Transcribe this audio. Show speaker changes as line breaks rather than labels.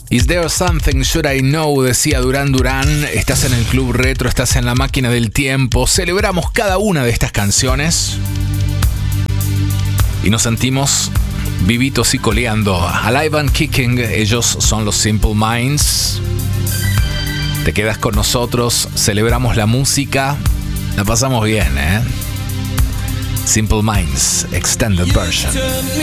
Is there something should I know? Decía Duran Duran. Estás en el Club Retro, estás en la máquina del tiempo. Celebramos cada una de estas canciones y nos sentimos vivitos y coleando. Alive and Kicking, ellos son los Simple Minds. Te quedas con nosotros, celebramos la música, la pasamos bien, ¿eh? Simple Minds, Extended Version.